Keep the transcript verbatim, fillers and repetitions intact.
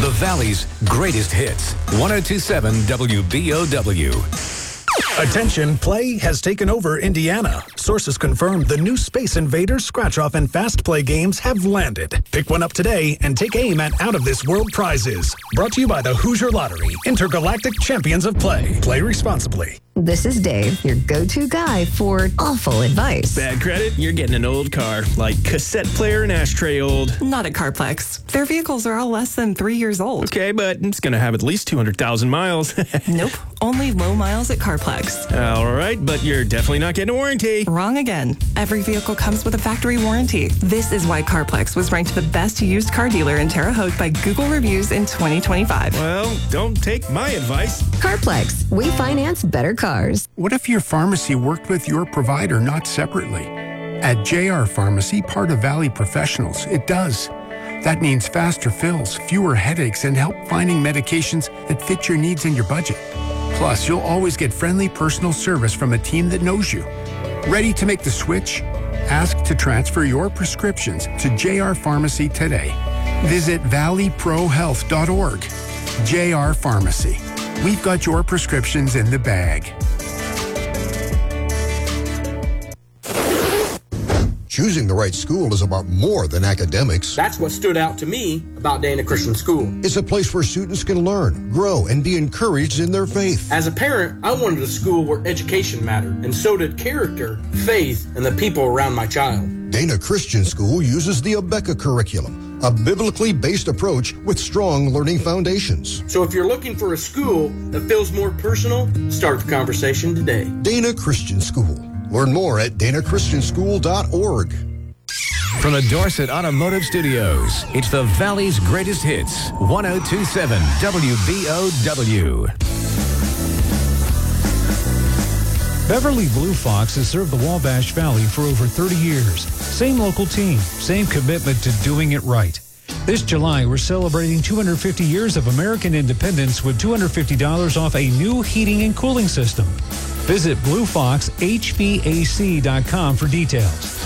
the Valley's greatest hits. one oh two point seven W B O W. Attention, play has taken over Indiana. Sources confirm the new Space Invaders, Scratch-Off, and Fast Play games have landed. Pick one up today and take aim at out-of-this-world prizes. Brought to you by the Hoosier Lottery, Intergalactic Champions of Play. Play responsibly. This is Dave, your go-to guy for awful advice. Bad credit? You're getting an old car, like cassette player and ashtray old. Not at CarPlex. Their vehicles are all less than three years old. Okay, but it's going to have at least two hundred thousand miles. Nope. Only low miles at CarPlex. All right, but you're definitely not getting a warranty. Wrong again. Every vehicle comes with a factory warranty. This is why CarPlex was ranked the best used car dealer in Terre Haute by Google Reviews in twenty twenty-five. Well, don't take my advice. CarPlex. We finance better cars. What if your pharmacy worked with your provider, not separately? At J R Pharmacy, part of Valley Professionals, it does. That means faster fills, fewer headaches, and help finding medications that fit your needs and your budget. Plus, you'll always get friendly personal service from a team that knows you. Ready to make the switch? Ask to transfer your prescriptions to J R Pharmacy today. Visit valley pro health dot org. J R Pharmacy. We've got your prescriptions in the bag. Choosing the right school is about more than academics. That's what stood out to me about Dana Christian School. It's a place where students can learn, grow, and be encouraged in their faith. As a parent, I wanted a school where education mattered, and so did character, faith, and the people around my child. Dana Christian School uses the Abeka curriculum, a biblically based approach with strong learning foundations. So if you're looking for a school that feels more personal, start the conversation today. Dana Christian School. Learn more at dana christian school dot org. From the Dorset Automotive Studios, it's the Valley's greatest hits. one oh two point seven W B O W. Beverly Blue Fox has served the Wabash Valley for over thirty years. Same local team, same commitment to doing it right. This July, we're celebrating two hundred fifty years of American independence with two hundred fifty dollars off a new heating and cooling system. Visit blue fox h v a c dot com for details.